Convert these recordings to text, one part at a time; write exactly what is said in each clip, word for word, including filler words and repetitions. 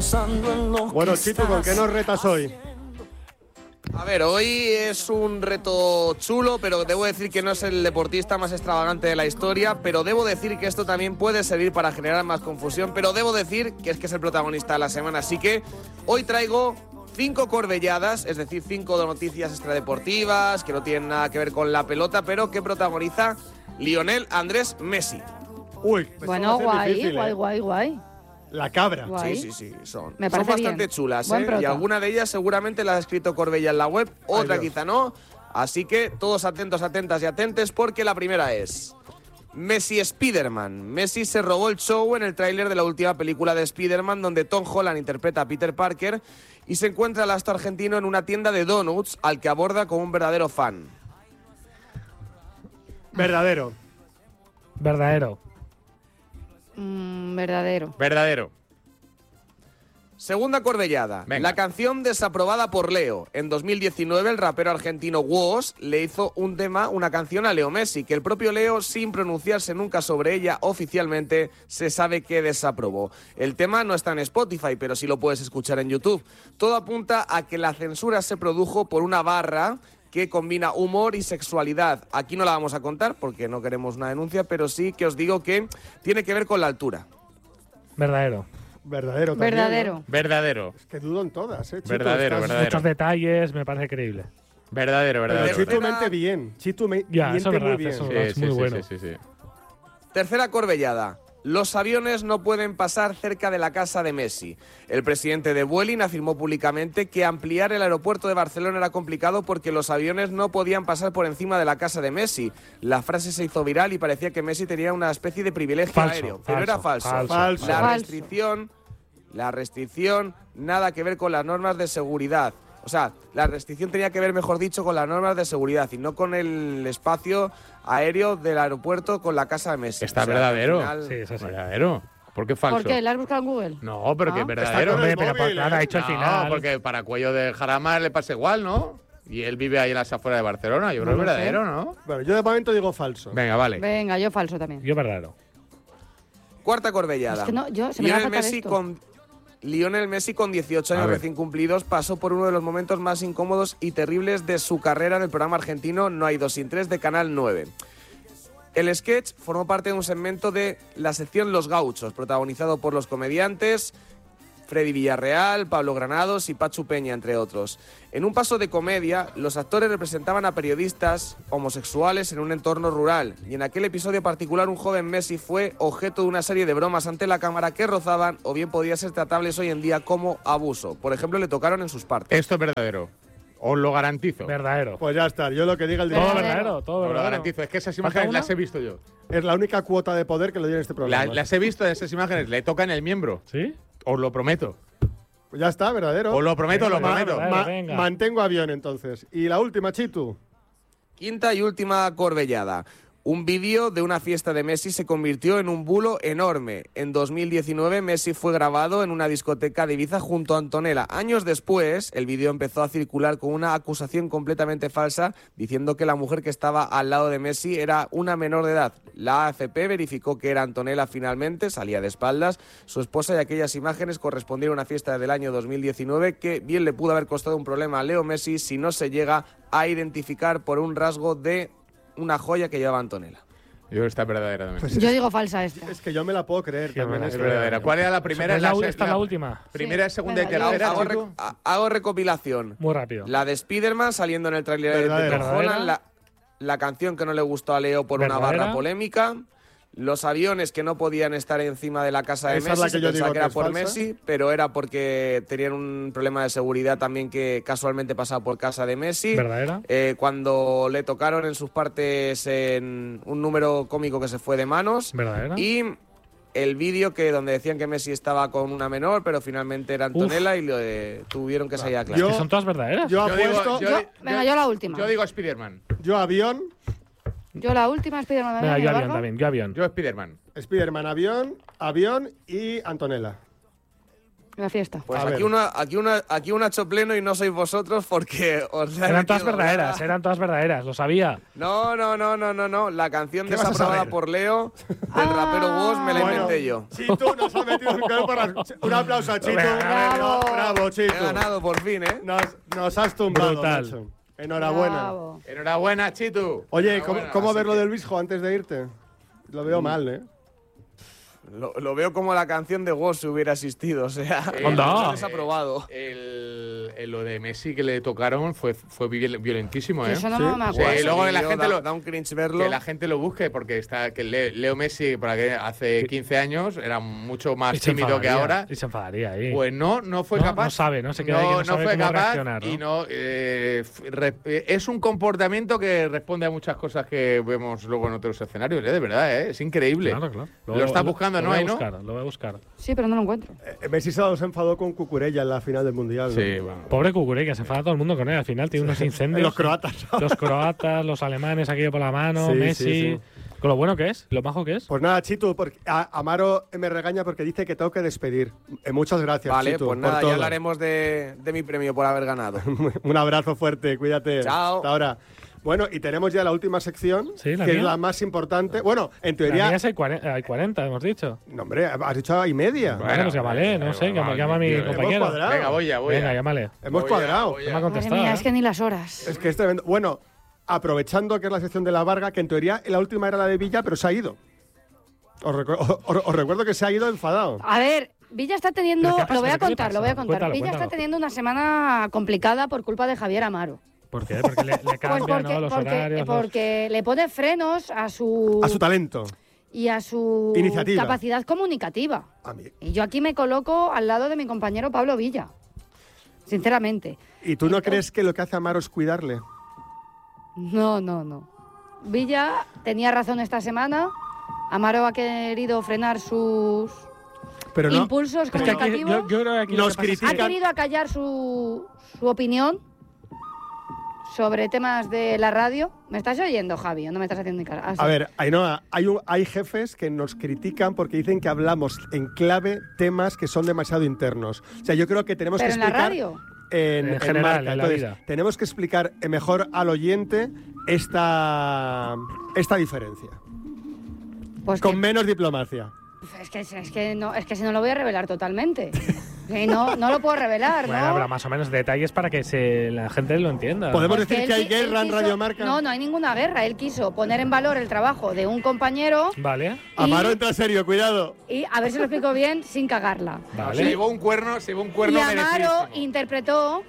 Bueno, Chitu, ¿con qué nos retas hoy? A ver, hoy es un reto chulo, pero debo decir que no es el deportista más extravagante de la historia, pero debo decir que esto también puede servir para generar más confusión, pero debo decir que es que es el protagonista de la semana, así que hoy traigo cinco corbelladas, es decir, cinco noticias extradeportivas que no tienen nada que ver con la pelota, pero que protagoniza Lionel Andrés Messi. Uy, bueno, guay, difícil, guay, ¿eh? guay, guay. La cabra. Guay. Sí, sí, sí, son, Me son bastante bien. chulas, ¿eh? Y alguna de ellas seguramente la ha escrito Corbella en la web, otra Ay, quizá no. Así que todos atentos, atentas y atentes, porque la primera es Messi Spiderman. Messi se robó el show en el tráiler de la última película de Spiderman, donde Tom Holland interpreta a Peter Parker y se encuentra el astro argentino en una tienda de donuts al que aborda como un verdadero fan. Verdadero. Verdadero. Mm, verdadero. Verdadero. Segunda corbellada. Venga. La canción desaprobada por Leo. En dos mil diecinueve el rapero argentino Woz le hizo un tema, una canción a Leo Messi, que el propio Leo, sin pronunciarse nunca sobre ella oficialmente, se sabe que desaprobó. El tema no está en Spotify, pero sí lo puedes escuchar en YouTube. Todo apunta a que la censura se produjo por una barra que combina humor y sexualidad. Aquí no la vamos a contar porque no queremos una denuncia, pero sí que os digo que tiene que ver con la altura. Verdadero. Verdadero también, Verdadero. ¿no? Verdadero. Es que dudo en todas, ¿eh? Chitu, verdadero, estás... verdadero. Muchos detalles, me parece creíble. Verdadero, verdadero. Pero Chitu mente bien. Chitu me... ya, miente eso es verdad, muy bien. eso Sí, es sí, muy sí, bueno. sí, sí, sí. Tercera corbellada. Los aviones no pueden pasar cerca de la casa de Messi. El presidente de Vueling afirmó públicamente que ampliar el aeropuerto de Barcelona era complicado porque los aviones no podían pasar por encima de la casa de Messi. La frase se hizo viral y parecía que Messi tenía una especie de privilegio falso, aéreo, falso, pero era falso. falso, falso. La Falso. restricción, la restricción, nada que ver con las normas de seguridad. O sea, la restricción tenía que ver, mejor dicho, con las normas de seguridad y no con el espacio aéreo del aeropuerto con la casa de Messi. Está O sea, verdadero. al final- Sí, eso sí. Verdadero. ¿Por qué falso? ¿Por qué? ¿La has buscado en Google? No, pero que Ah. es verdadero. Está con el Hombre, pero móvil, nada, ¿eh? ha hecho al No, final. porque para Cuello de Jarama le pasa igual, ¿no? Y él vive ahí en las afueras de Barcelona. Yo No creo que es lo sé. verdadero, ¿no? Bueno, yo de momento digo falso. Venga, vale. Venga, yo falso también. Yo verdadero. Cuarta corbellada. Es que no, yo, se me va a Lionel faltar Messi esto. con Lionel Messi con dieciocho A años ver. recién cumplidos pasó por uno de los momentos más incómodos y terribles de su carrera en el programa argentino No hay dos sin tres de Canal nueve. El sketch formó parte de un segmento de la sección Los Gauchos, protagonizado por los comediantes Freddy Villarreal, Pablo Granados y Pachu Peña, entre otros. En un paso de comedia, los actores representaban a periodistas homosexuales en un entorno rural, y en aquel episodio particular un joven Messi fue objeto de una serie de bromas ante la cámara que rozaban o bien podían ser tratables hoy en día como abuso. Por ejemplo, le tocaron en sus partes. Esto es verdadero. Os lo garantizo. Verdadero. Pues ya está, yo lo que diga el Todo director. verdadero, todo Os lo verdadero. garantizo. Es que esas ¿Falta imágenes una? las he visto yo. Es la única cuota de poder que le doy en este programa. La- las he visto esas imágenes. Le tocan el miembro. ¿Sí? Os lo prometo. Pues ya está, verdadero. Os lo prometo, os lo Venga, prometo. verdadero. Ma- venga. mantengo avión entonces. Y la última, Chitu. Quinta y última corbellada. Un vídeo de una fiesta de Messi se convirtió en un bulo enorme. En dos mil diecinueve, Messi fue grabado en una discoteca de Ibiza junto a Antonella. Años después, el vídeo empezó a circular con una acusación completamente falsa, diciendo que la mujer que estaba al lado de Messi era una menor de edad. La A F P verificó que era Antonella finalmente, salía de espaldas, su esposa, y aquellas imágenes correspondieron a una fiesta del año dos mil diecinueve que bien le pudo haber costado un problema a Leo Messi si no se llega a identificar por un rasgo de una joya que llevaba Antonella. Yo creo que está verdadera también. Pues Yo digo falsa esta. es que yo me la puedo creer Sí, también. es es esta. verdadera. ¿Cuál era la primera? ¿Es la, se- esta es la última? Primera, Sí. segunda y Venga, tercera. Hago, chico. re- ha- hago recopilación. Muy rápido. La de Spiderman saliendo en el tráiler de Verdadera. Tom Holland, Verdadera. la, la canción que no le gustó a Leo por una Verdadera. barra polémica, los aviones que no podían estar encima de la casa de Esa es Messi, la que se yo pensaba digo que que era es por falsa. Messi, pero era porque tenían un problema de seguridad también que casualmente pasaba por casa de Messi. ¿Verdadera? Eh, cuando le tocaron en sus partes en un número cómico que se fue de manos. ¿Verdadera? Y el vídeo que donde decían que Messi estaba con una menor, pero finalmente era Antonella y lo, eh, tuvieron que salir a aclarar. Yo- Que son todas verdaderas. Yo Yo digo- apuesto. yo- Yo, Yo, venga, yo la última. Yo digo Spiderman. avión. Yo la última, Spiderman. Venga, ¿me yo lo avión bajo? también, yo avión. Yo Spiderman. Spiderman, avión. Avión y Antonella. La fiesta. Pues A aquí ver. una, aquí una, aquí un hacho pleno y no sois vosotros porque os la he Eran todas metido, verdaderas, ¿verdad? eran todas verdaderas, lo sabía. No, no, no, no, no, no. La canción ¿Qué vas a desaprobada saber? por Leo del Ah. rapero Woz me la Bueno, inventé yo. Chitu nos ha metido un gol por las... Un aplauso a Chitu. Bravo. Bravo, Chitu. He ganado por fin, ¿eh? Nos, nos has tumbado, Brutal. macho. Enhorabuena. Bravo. Enhorabuena, Chitu. Oye, ¿cómo, Enhorabuena, cómo así ver lo que- del Bisjo antes de irte? Lo veo mal, ¿eh? Lo, lo veo como la canción de Woz si hubiera existido, o sea, Eh, Anda. lo he desaprobado. El, el- lo de Messi que le tocaron fue, fue viol- violentísimo, ¿eh? Eso no Sí. me acuerdo. Sí, luego que la Vídeo gente da, lo- da un cringe verlo. Que la gente lo busque, porque está que Le- Leo Messi, por aquel- hace quince años, era mucho más Y se tímido que enfadaría, ahora. Y se enfadaría ahí. Pues no, no fue No, capaz. no sabe, ¿no? Se queda ahí que no sabe fue cómo capaz reaccionar, ¿no? y no. eh, f- re- eh, es un comportamiento que responde a muchas cosas que vemos luego en otros escenarios, ¿eh? De verdad, ¿eh? Es increíble. Claro, claro. Lo está buscando, lo ¿no? voy a Ahí, ¿no? buscar, Lo voy a buscar. Sí, pero no lo encuentro. Eh, Messi se los enfadó con Cucurella en la final del Mundial. ¿no? Sí, bueno. Pobre Cucuré, que se enfada todo el mundo con él. Al final tiene unos incendios. Los croatas. Los croatas, los alemanes aquí por la mano, Sí, Messi. sí, sí. Con lo bueno que es, lo majo que es. Pues nada, Chitu, porque a- Amaro me regaña porque dice que tengo que despedir. Eh, muchas gracias, Vale, Chitu, pues por nada, todo. ya hablaremos de, de mi premio por haber ganado. Un abrazo fuerte, cuídate. Chao. Hasta ahora. Bueno, y tenemos ya la última sección, Sí, la que mía. es la más importante. Bueno, en La teoría... mía es hay cuarenta, hay cuarenta, hemos dicho. No, hombre, has dicho y media. Bueno, pues llámale, no sé, llama, llama a mi Hemos compañero. cuadrado. Venga, voy ya, voy Venga, ya. llámale. Hemos Voy ya, cuadrado. voy No ya. me ha Madre contestado. mía, ¿eh? es que ni las horas. Es que es tremendo. Bueno, aprovechando que es la sección de la Varga, que en teoría la última era la de Villa, pero se ha ido. Os, recu- os- os recuerdo que se ha ido enfadado. A ver, Villa está teniendo, ¿Pero qué pasa? lo voy a ¿Pero qué le contar, lo voy a pasa? contar. Cuéntalo, Villa cuéntalo. está teniendo una semana complicada por culpa de Javier Amaro. ¿Por qué? Porque le, le Pues cambian porque, ¿no? los porque, horarios. los- porque le pone frenos a su, A su talento. y a su Iniciativa. capacidad comunicativa. A mí. Y yo aquí me coloco al lado de mi compañero Pablo Villa. Sinceramente. ¿Y tú no crees que lo que hace Amaro es cuidarle? No, no, no. Villa tenía razón esta semana. Amaro ha querido frenar sus Pero no. impulsos Es que aquí, comunicativos. yo, yo creo que aquí lo Nos que pasa es que- Ha critican. querido acallar su, su opinión sobre temas de la radio. ¿Me estás oyendo, Javi? ¿O no me estás haciendo ni cara? Ah, sí. A ver, Ainhoa, hay, un- hay jefes que nos critican porque dicen que hablamos en clave temas que son demasiado internos. O sea, yo creo que tenemos Pero que en la explicar... radio. En, En en general, marca. en la Entonces, vida. tenemos que explicar eh, mejor al oyente esta, esta diferencia. Pues Con que- menos diplomacia. es, que, es, que no, es que si no lo voy a revelar totalmente. Sí, no, no lo puedo revelar, Bueno, ¿no? habrá más o menos detalles para que se, la gente lo entienda. Podemos Es decir él que hay qui- él guerra en quiso- Radio Marca. No, no hay ninguna guerra. Él quiso poner en valor el trabajo de un compañero Vale, Amaro y- entra serio, cuidado. y a ver si lo explico bien sin cagarla. No, vale. se llevó un cuerno, se llevó un cuerno Y Amaro merecidísimo. interpretó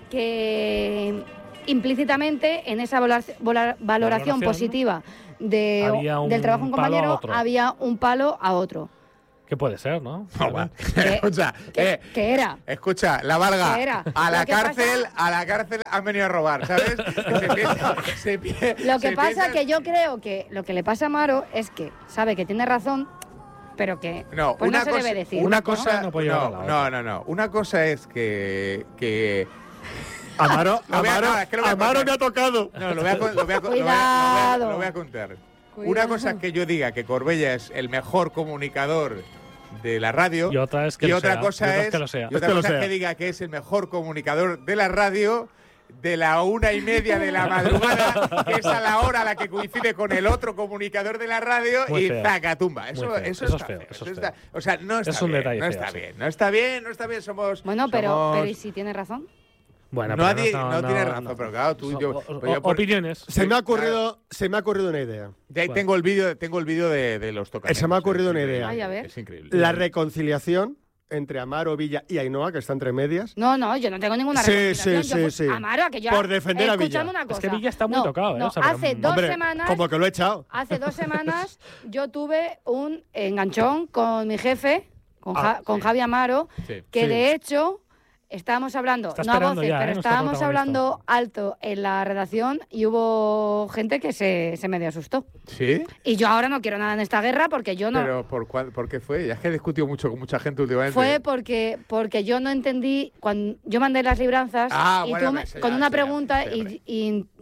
que implícitamente en esa vola- vola- valoración Valoración. positiva de, Había un del trabajo de un palo a compañero otro. había un palo a otro. ¿Qué puede ser, no? No, va. ¿Qué? Escucha, ¿Qué, eh, qué era? escucha, la Varga, ¿Qué era? a la Lo que cárcel, pasa- a la cárcel han venido a robar, ¿sabes? Que se piensa, se pi- Lo que se pasa piensa- que yo creo que lo que le pasa a Amaro es que sabe que tiene razón, pero que No, pues una no se cosa, debe decir. Una cosa cosa, no puede llevar a la no, otra. no, no, no. Una cosa es que, que Amaro, Lo voy a- Amaro, no, es que lo voy a Amaro contar. me ha tocado. no, lo voy a, con- lo voy a, con- lo voy a- lo voy a- Cuidado. lo voy a contar. Cuidado. Una cosa es que yo diga que Corbella es el mejor comunicador de la radio Y otra es que y lo otra sea. cosa Y otra es, es que lo sea. y otra Es que lo cosa es sea. que diga que es el mejor comunicador de la radio de la una y media de la madrugada, que es a la hora a la que coincide con el otro comunicador de la radio Muy y feo. zaca tumba. Eso, Muy feo. eso, Eso está es feo, feo, eso eso es está- feo. o sea, no está Es un bien, detalle no feo, está sí. bien, no está bien, no está bien, somos Bueno, pero, somos- pero ¿y si tiene razón? Bueno, no, pero adi- no, tienes razón, no. pero claro, tú y yo, O- o- pues yo por- opiniones. Se me ha Sí, ocurrido, se me ha ocurrido una idea. de ahí ¿Cuál? tengo el vídeo, tengo el vídeo de, de los tocaneros. Se me ha ocurrido es una increíble, idea. Ay, a ver. Es increíble. La reconciliación entre Amaro, Villa y Ainhoa, que está entre medias. No, no, yo no tengo ninguna Sí, recomendación. sí, Yo, sí, pues, sí. Amaro, que yo Por defender a Villa. escúchame una Es cosa. que Villa está muy No, tocado, ¿eh? no, O sea, pero- hace dos Hombre, semanas como que lo he echado. Hace dos semanas yo tuve un enganchón con mi jefe, con, Ah, Ja- con Javi Amaro, Sí. que Sí. de hecho estábamos hablando, Está no a esperando voces, ya, ¿eh? pero Nuestro estábamos protagonista. hablando alto en la redacción y hubo gente que se, se medio asustó. ¿Sí? Y yo ahora no quiero nada en esta guerra porque yo no... Pero ¿por, cuál- ¿por qué fue? Ya es que he discutido mucho con mucha gente últimamente. Fue porque, porque yo no entendí, cuando yo mandé las libranzas Ah, y bueno, tú me- me- sí, con ya, una sí, pregunta sí, hombre. y, y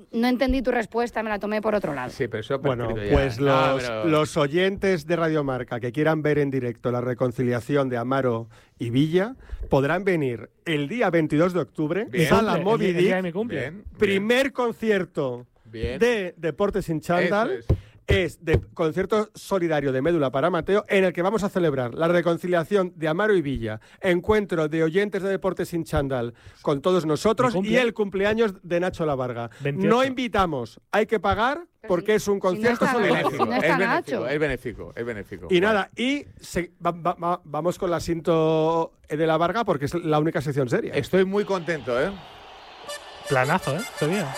no entendí tu respuesta, me la tomé por otro lado. Sí, pero eso Bueno, prescrito ya. pues los, No, pero- los oyentes de Radio Marca que quieran ver en directo la reconciliación de Amaro y Villa podrán venir el día veintidós de octubre, Bien. Sala Cumple, Moby el día- el día de Dick, mi cumple. Bien, bien. primer concierto Bien. de Deportes sin Chándal. Eso es. Es de concierto solidario de Médula para Mateo, en el que vamos a celebrar la reconciliación de Amaro y Villa, encuentro de oyentes de Deportes sin Chándal con todos nosotros ¿Mi y cumple? el cumpleaños de Nacho Lavarga. veintiocho. No invitamos, hay que pagar porque es un si no concierto está solidario. Benéfico, No está es benéfico, Nacho. es benéfico, es benéfico. Y nada, y se- va- va- va- vamos con la cinto de la Varga porque es la única sección seria. Estoy muy contento, ¿eh? Planazo, ¿eh? Ese día.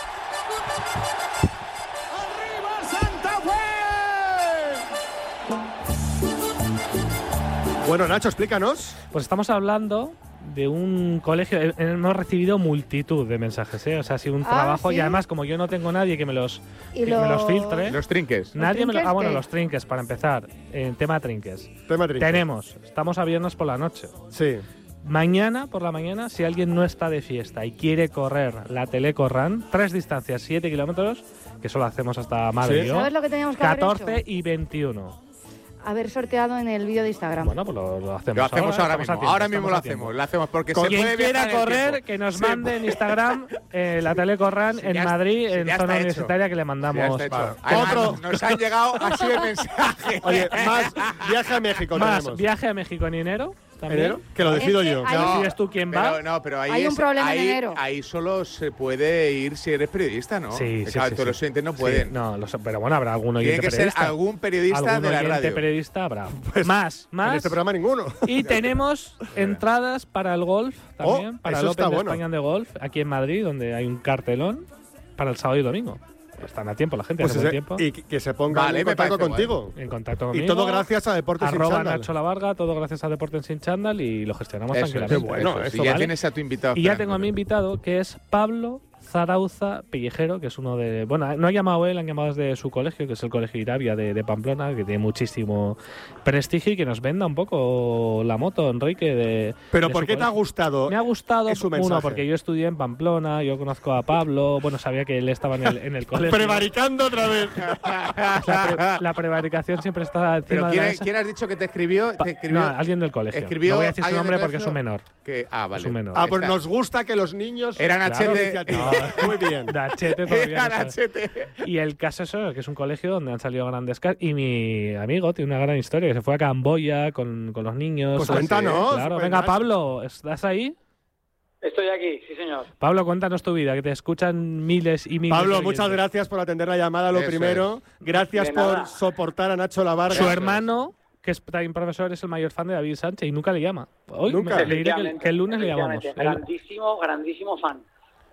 Bueno, Nacho, explícanos. Pues estamos hablando de un colegio. eh, Hemos recibido multitud de mensajes, ¿eh? O sea, ha sido un Ah, trabajo ¿sí? y además, como yo no tengo nadie que me los, Y que me los filtre, Los trinques. nadie me lo. trinques Ah, bueno, qué? los trinques, para empezar. En tema trinques. Tema trinque. Tenemos, estamos a viernes por la noche. Sí. Mañana por la mañana, si alguien no está de fiesta y quiere correr la Teleco Run, tres distancias, siete kilómetros, que eso lo hacemos hasta Madrid Sí. y yo, ¿Sabes lo que teníamos que haber catorce hecho? y veintiuno. Haber sorteado en el vídeo de Instagram. Bueno, pues lo, lo hacemos Lo hacemos ahora, estamos a mismo. tiempo, ahora estamos mismo lo a tiempo. hacemos. Lo hacemos porque Con se Quien puede quiera viajar en el correr, tiempo. que nos Sí. mande en Instagram eh, la Teleco Run Sí, en ya- Madrid, sí, en ya zona está hecho. universitaria, que le Ya mandamos. está hecho. Vale. Además, Otro. Nos han llegado así de mensajes. Oye, más viaje a México Más tenemos. viaje a México en enero. También. ¿Enero? Que lo decido Es que yo. hay- Ya No, decides tú quién va. Pero, no, pero ahí Hay un es- problema en ahí, enero. ahí solo se puede ir si eres periodista, ¿no? Sí, Que sí, claro, sí, todos sí. los oyentes no Sí, pueden. no, lo sé, pero bueno, habrá algún Tiene oyente que ser periodista. algún periodista Algún de la oyente radio. periodista habrá. Pues, más, En más. este programa ninguno. Y tenemos entradas para el golf también, Oh, para eso el está Open de bueno. España de golf, aquí en Madrid, donde hay un cartelón para el sábado y domingo. Están a tiempo la gente, Pues hace buen ese- tiempo. y que que se ponga Vale, en me contacto parece contigo. En contacto conmigo. Y todo gracias a Deportes sin Arroba Chándal. Nacho La Varga, todo gracias a Deportes sin Chándal y lo gestionamos Eso es, tranquilamente. qué bueno, eso es. eso, Y ya ¿vale? tienes a tu invitado. Y ya esperando. tengo a mi invitado, que es Pablo Zarauza Pellejero, que es uno de... Bueno, no ha llamado él, han llamado desde su colegio, que es el Colegio Irabia de, de Pamplona, que tiene muchísimo prestigio y que nos venda un poco la moto, Enrique, de Pero de ¿por su qué te ha colegio. gustado? Me ha gustado, es su uno, mensaje. porque yo estudié en Pamplona, yo conozco a Pablo, bueno, sabía que él estaba en el, en el colegio. Prevaricando otra vez. La, pre- la prevaricación siempre está encima Pero de ¿quién, la mesa. quién has dicho que te escribió? Pa- ¿Te escribió? No, alguien del colegio. escribió no voy a decir su alguien nombre del porque es un colegio? menor. Que, ah, vale. Es un menor. Ah, pues Está- nos gusta que los niños Eran Claro. H D. iniciativa. Muy bien. De Achete todavía Eran no sabe. H D. Y el caso es eso, que es un colegio donde han salido grandes caras. Y mi amigo tiene una gran historia, que se fue a Camboya con, con los niños. Pues Ah, cuéntanos. sí, Claro, pues, venga, Nacho. Pablo, ¿estás ahí? Estoy aquí, sí señor. Pablo, cuéntanos tu vida, que te escuchan miles y miles de Pablo, oyentes. muchas gracias por atender la llamada, lo Eso primero. Gracias De por nada. soportar a Nacho Lavarga. Su hermano, que es también profesor, es el mayor fan de David Sánchez y nunca le llama. Hoy Nunca. me- le diré que, que el lunes le llamamos. Efectivamente, El- Grandísimo, grandísimo fan.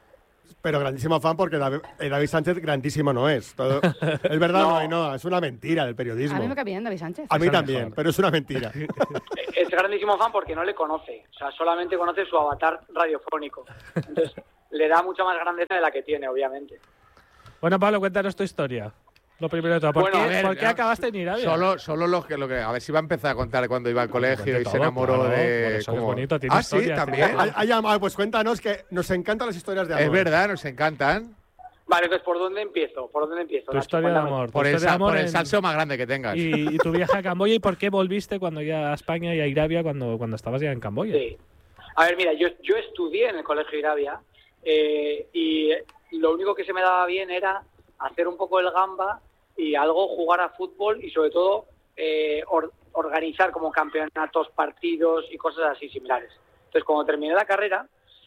Pero grandísimo fan porque David, eh, David Sánchez grandísimo no es. Todo- es verdad, no. No. no, es una mentira del periodismo. A mí me cae bien David Sánchez. A mí Es el también, mejor. pero es una mentira. Es grandísimo fan porque no le conoce. O sea, solamente conoce su avatar radiofónico. Entonces, le da mucha más grandeza de la que tiene, obviamente. Bueno, Pablo, cuéntanos tu historia. Lo primero de todo. ¿Por, Bueno, qué, a ver, por qué no, acabaste en Irabia? Solo, solo lo que, lo que. A ver si va a empezar a contar cuando iba al colegio Cuente y se todo, enamoró claro, por de. eso es cómo- bonito, tiene ah, historia, sí, tiene también. historia. Ha, ha llamado, pues cuéntanos que nos encantan las historias de amor. Es verdad, nos encantan. Vale, pues ¿por dónde empiezo? ¿Por dónde empiezo? Tu Nacho? historia de Cuéntame. amor. tu Por el, historia de sa- amor por el en- salseo más grande que tengas. y, y tu viaje a Camboya y por qué volviste cuando ya a España y a Irabia cuando, cuando estabas ya en Camboya. Sí. A ver, mira, yo, yo estudié en el Colegio Irabia eh, y lo único que se me daba bien era hacer un poco el gamba y algo jugar a fútbol y sobre todo eh, or- organizar como campeonatos, partidos y cosas así similares. Entonces, cuando terminé la carrera,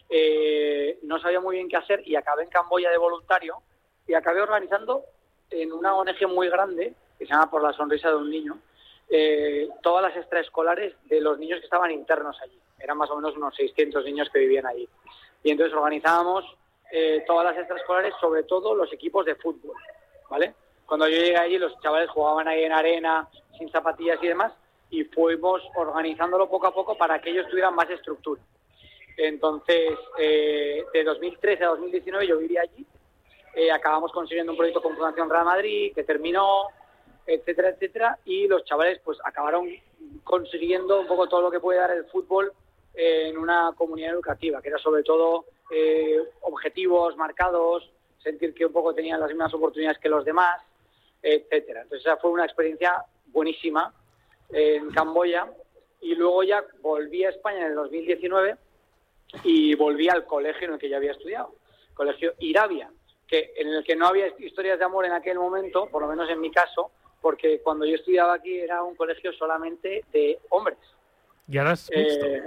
eh, no sabía muy bien qué hacer y acabé en Camboya de voluntario y acabé organizando en una O N G muy grande que se llama Por la Sonrisa de un Niño, eh, todas las extraescolares de los niños que estaban internos allí. Eran más o menos unos seiscientos niños que vivían allí. Y entonces organizábamos eh, todas las extraescolares, sobre todo los equipos de fútbol, ¿vale? Cuando yo llegué allí, los chavales jugaban ahí en arena, sin zapatillas y demás, y fuimos organizándolo poco a poco para que ellos tuvieran más estructura. Entonces, eh, de dos mil trece a dos mil diecinueve yo viví allí, eh, acabamos consiguiendo un proyecto con Fundación Real Madrid, que terminó, etcétera, etcétera, y los chavales pues acabaron consiguiendo un poco todo lo que puede dar el fútbol eh, en una comunidad educativa, que era sobre todo eh, objetivos marcados, sentir que un poco tenían las mismas oportunidades que los demás, etcétera. Entonces esa fue una experiencia buenísima en Camboya, y luego ya volví a España en el dos mil diecinueve y volví al colegio en el que yo había estudiado, Colegio Irabia, que en el que no había historias de amor en aquel momento, por lo menos en mi caso, porque cuando yo estudiaba aquí era un colegio solamente de hombres. Y ahora es mixto. Eh,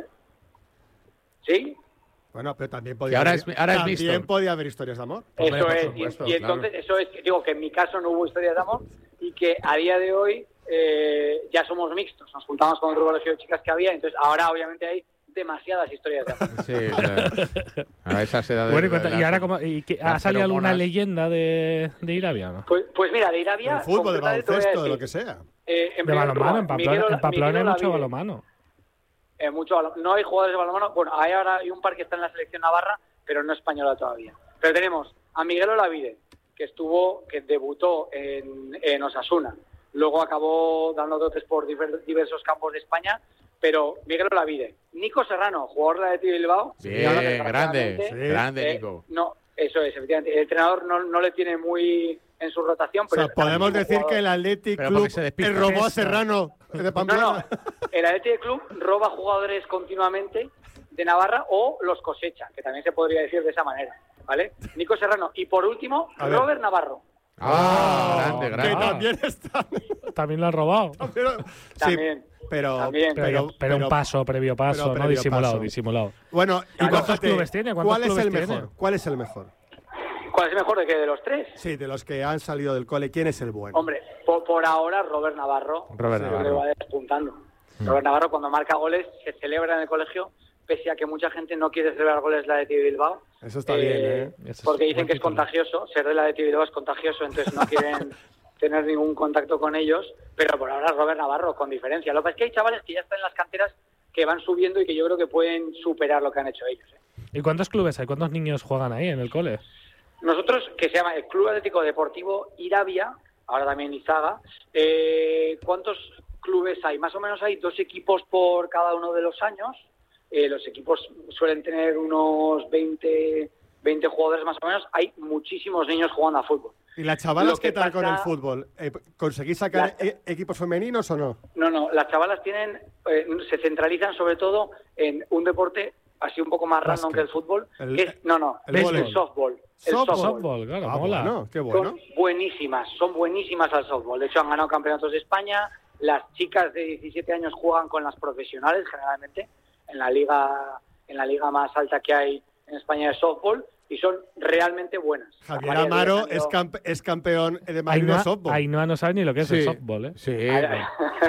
¿Sí? Bueno, pero también podía, ahora haber, es- ahora es también mixto. podía haber historias de amor. Eso Hombre, por es, supuesto, y, y entonces eso es, digo que en mi caso no hubo historias de amor y que a día de hoy eh, ya somos mixtos, nos juntamos con otro colegio de chicas que había, entonces ahora obviamente hay demasiadas historias de amor. Sí, o sea, a esas edades. Bueno, y, cuenta- las- y ahora, como, y que- ¿ha las salido alguna feromonas. leyenda de, de Irabia? ¿No? Pues, pues mira, de Irabia... De fútbol, de concretamente te voy a baloncesto, de lo decir, que sea. eh, en De primer balonmano, en lugar, Pamplona, Miguel en Pamplona hay Miguel mucho Olavide. balonmano. Eh, mucho balon- no hay jugadores de balonmano, bueno, hay ahora hay un par que está en la selección navarra, pero no española todavía. Pero tenemos a Miguel Olavide, que estuvo, que debutó en, en Osasuna, luego acabó dando dotes por diver- diversos campos de España, pero Miguel Olavide, Nico Serrano, jugador de la Athletic Bilbao, Bien, y ahora, grande, desgraciadamente, grande, eh, Nico. no, eso es, efectivamente, el entrenador no, no le tiene muy en su rotación, O pero sea, podemos también decir jugador. que el Athletic Pero Club porque se despista. el robó a Esta. Serrano de No, Pamplona. no, el Athletic Club roba jugadores continuamente de Navarra o los cosecha, que también se podría decir de esa manera, ¿vale? Nico Serrano. Y por último, A ver. Robert Navarro. Ah, grande, Que grande. también está. También lo han robado. Pero, También, sí, pero, también. Pero, pero un paso, previo paso, pero ¿no? previo Disimulado, paso. disimulado. Bueno, y ¿Y cuántos bájate, clubes tiene? ¿Cuántos ¿Cuál es clubes el tiene? mejor? ¿Cuál es el mejor? ¿Cuál es el mejor de que de los tres? Sí, de los que han salido del cole, ¿quién es el bueno? Hombre, por, por ahora Robert Navarro. Robert yo creo Navarro. que va despuntando. Robert Navarro, cuando marca goles, se celebra en el colegio, pese a que mucha gente no quiere celebrar goles de la de Bilbao. Eso está bien, ¿eh? Ese es Porque un dicen buen que es título. contagioso, ser de la de Bilbao es contagioso, entonces no quieren tener ningún contacto con ellos, pero por ahora Robert Navarro, con diferencia. Lo que pasa es que hay chavales que ya están en las canteras que van subiendo y que yo creo que pueden superar lo que han hecho ellos. ¿eh? ¿Y cuántos clubes hay? ¿Cuántos niños juegan ahí en el cole? Nosotros, que se llama el Club Atlético Deportivo Irabia, ahora también Izaga, eh, ¿cuántos clubes hay? Más o menos hay dos equipos por cada uno de los años. Eh, los equipos suelen tener unos veinte, veinte jugadores más o menos. Hay muchísimos niños jugando a fútbol. ¿Y las chavalas Lo que qué tal con el pasa- fútbol? Eh, ¿Conseguís sacar La- e- equipos femeninos o no? No, no, las chavalas tienen, eh, se centralizan sobre todo en un deporte así un poco más random Básquet. que el fútbol, El- que es, no, no, el es vóley. el softball. El Softball. softball. Softball, claro, Ah, mola. bueno, qué bueno. Son buenísimas, son buenísimas al softball. De hecho, han ganado campeonatos de España. Las chicas de diecisiete años juegan con las profesionales, generalmente, en la liga en la liga más alta que hay en España de softball, y son realmente buenas. Javier María Amaro Díaz es, Año- campe- es campeón de Madrid de Ainhoa, softball. Ainhoa no sabe ni lo que es el Sí. softball, ¿eh? Sí. Ay,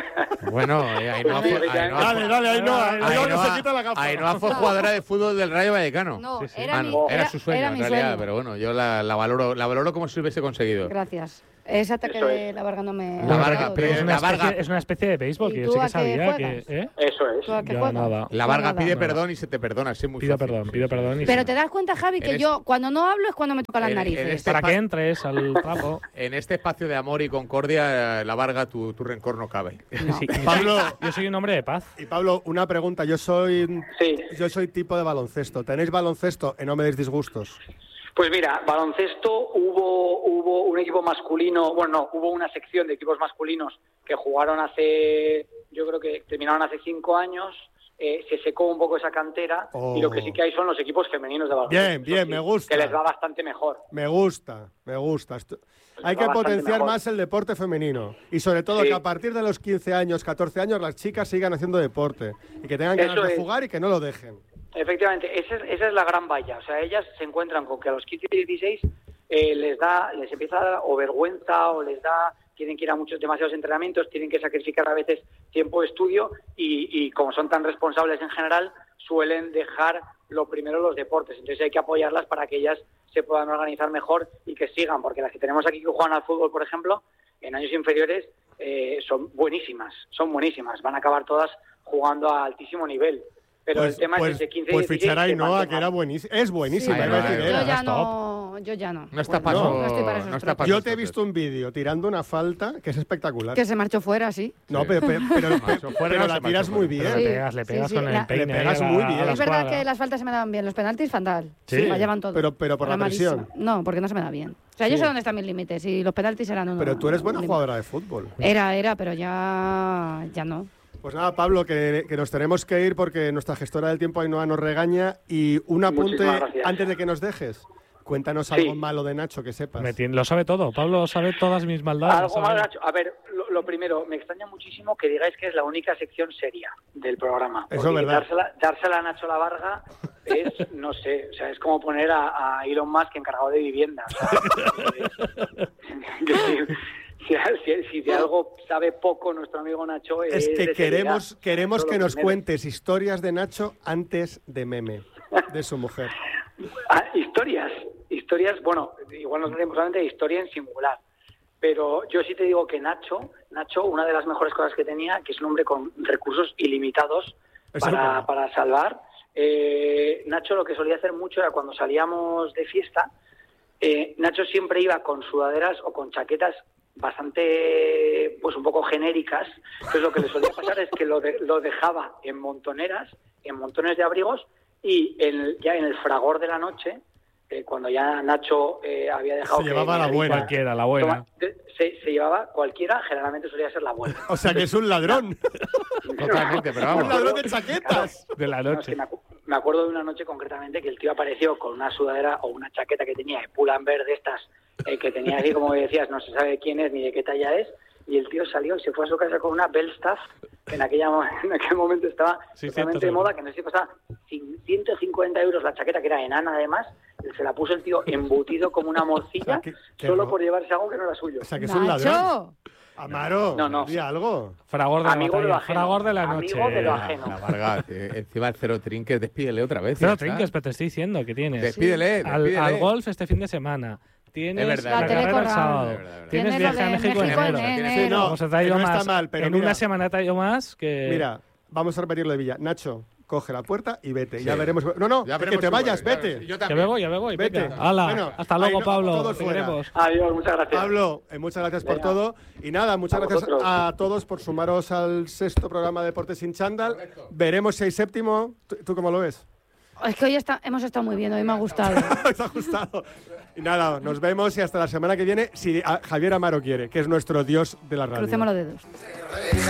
Bueno, eh, Ainhoa Sí, fue, sí, Ainhoa Dale, fue- dale, Ainhoa. Ainhoa no Ainhoa- se quita la gafa. Ainhoa fue jugadora de fútbol del Rayo Vallecano. No, Sí, sí. era Ah, mi, no, era, era- su sueño era en mi realidad, sueño. pero bueno, yo la, la valoro, la valoro como si lo hubiese conseguido. Gracias. Ese ataque Eso de es. la Varga no me... La no me Varga, ha pero dado. Es una, La Varga- especie, es una especie de béisbol, ¿Y que yo tú sí que a qué sabía que... juegas? ¿eh? Eso es. ¿Tú a qué Yo juegas? nada. La Tú Varga nada. pide Nada. perdón y se te perdona, sí, muy Pido fácil. perdón, pido perdón. y Pero sí. te das cuenta, Javi, que En yo cuando no hablo es cuando me toca las En- en narices. este- Para pa- que entres al trapo. En este espacio de amor y concordia, la Varga, tu, tu rencor no cabe. Sí. Pablo, Yo soy un hombre de paz. y Pablo, una pregunta. Yo soy Sí. yo soy tipo de baloncesto. ¿Tenéis baloncesto? Y no me des disgustos. Pues mira, baloncesto hubo hubo un equipo masculino, bueno, no, hubo una sección de equipos masculinos que jugaron hace, yo creo que terminaron hace cinco años, eh, se secó un poco esa cantera Oh. y lo que sí que hay son los equipos femeninos de baloncesto. Bien, bien, Eso sí, me gusta. Que les va bastante mejor. Me gusta, me gusta. Esto- Hay va que bastante potenciar mejor. más el deporte femenino. Y sobre todo Sí. que a partir de los quince años, catorce años, las chicas sigan haciendo deporte. Y que tengan Eso ganas de es. jugar y que no lo dejen. Efectivamente, esa es, esa es la gran valla. O sea, ellas se encuentran con que a los quince y dieciséis eh, les da, les empieza a dar o vergüenza o les da, tienen que ir a muchos demasiados entrenamientos, tienen que sacrificar a veces tiempo de estudio y, y como son tan responsables en general, suelen dejar lo primero los deportes. Entonces hay que apoyarlas para que ellas se puedan organizar mejor y que sigan, porque las que tenemos aquí que juegan al fútbol, por ejemplo, en años inferiores eh, son buenísimas, son buenísimas, van a acabar todas jugando a altísimo nivel. Pero Pues, el tema pues, es ese quince pues dieciséis fichar a que Ainhoa, mantengan. que era buenísima. Es buenísima, Sí, iba a pero decir, yo era. ya es top. no, yo ya no. No está Bueno, para no, esos- no estoy para esos no está trotes. para Yo esos te he trotes. visto un vídeo tirando una falta que es espectacular. Que se marchó fuera, sí. No, Sí. pero, pero, pero, Eso fuera pero no la se tiras marchó muy fuera. bien. Le Sí, pegas, le sí, pegas sí, con la- el peine. Le ahí pegas a la- muy a bien. la Es verdad escuadra. que las faltas se me daban bien, los penaltis fatal. Sí. Fallaban todo. Pero- pero por Era la presión. malísima. No, porque no se me da bien. O sea, yo Sí. sé dónde están mis límites y los penaltis eran uno. Pero tú eres buena un límite. jugadora de fútbol. Era, era, pero ya, ya no. Pues nada, Pablo, que, que nos tenemos que ir porque nuestra gestora del tiempo, Ainhoa, nos regaña. Y un apunte Muchísimas gracias. antes de que nos dejes. Cuéntanos Sí. algo malo de Nacho que sepas. Me tiene- lo sabe todo. Pablo sabe todas mis maldades. Algo ¿sabe? más, Nacho. A ver, lo, lo primero, me extraña muchísimo que digáis que es la única sección seria del programa. Eso Porque es verdad. Dársela, dársela a Nacho La Varga es, no sé, o sea, es como poner a, a Elon Musk encargado de vivienda. O sea, es- si, si- si de algo sabe poco nuestro amigo Nacho es, Es que de queremos, seriedad. queremos Eso que lo nos primero. cuentes historias de Nacho antes de Meme, de su mujer. Ah, historias, historias, bueno, igual nos tenemos solamente de historia en singular, pero yo sí te digo que Nacho, Nacho, una de las mejores cosas que tenía, que es un hombre con recursos ilimitados Eso es para, verdad. para salvar, eh, Nacho lo que solía hacer mucho era cuando salíamos de fiesta, eh, Nacho siempre iba con sudaderas o con chaquetas bastante, pues un poco genéricas. Entonces lo que le solía pasar es que lo, de- lo dejaba en montoneras, en montones de abrigos, y en- ya en el fragor de la noche, eh, cuando ya Nacho eh, había dejado Se que llevaba la Miguelito- buena. Cualquiera, la buena. Toma, de- se, se llevaba cualquiera, generalmente solía ser la buena. O sea que es un ladrón. Totalmente, pero un vamos. ladrón de chaquetas. De la No, es noche. que me, acu- me acuerdo de una noche concretamente que el tío apareció con una sudadera o una chaqueta que tenía de Pull&Bear de estas, eh, que tenía así como decías, no se sabe quién es ni de qué talla es, y el tío salió y se fue a su casa con una Belstaff, que en, aquella, mo- en aquel momento estaba seiscientos totalmente de euros. moda, que no sé si costaba cin- ciento cincuenta euros la chaqueta, que era enana además, se la puso el tío embutido como una morcilla, O sea, que- que solo no. por llevarse algo que no era suyo. O sea que es un ladrón. ¡Nacho! Amaro, No, no. di algo. Fragor de la Amigo de lo batalla, ajeno. fragor de la noche. Amigo de lo ajeno. La Vargas, eh, encima el cero trinques, despídele otra vez. Pero ya está. trinques, pero te estoy diciendo que tienes. Despídele, Al, despídele. al golf este fin de semana. Tienes Es verdad, la es verdad. carrera el La sábado. Telecorral. Es verdad, es verdad. Tienes Tienes viaje a lo de México en México enero. en Tienes- enero. Sí, no, Vamos, te traigo que no más. está mal, pero en mira. una semana te traigo más que. Mira, vamos a repetirlo de Villa. Nacho, coge la puerta y vete. Sí. Ya veremos. No, no, Ya que veremos te si vayas, vuelve, vete. ya- Yo Ya también. me voy, ya me voy. Vete. Venga. Hala, Bueno, hasta luego, ahí no- Pablo. todos Te fuera. queremos. Adiós, muchas gracias. Pablo, eh, muchas gracias por Venga. todo. Y nada, muchas A gracias vosotros. a todos por sumaros al sexto programa de Deportes sin Chándal. Veremos si hay séptimo. ¿Tú, tú cómo lo ves? Es que hoy está, hemos estado muy bien, hoy me ha gustado. ¿Te ha gustado? Y nada, nos vemos y hasta la semana que viene, si a- Javier Amaro quiere, que es nuestro dios de la radio. Crucemos los dedos.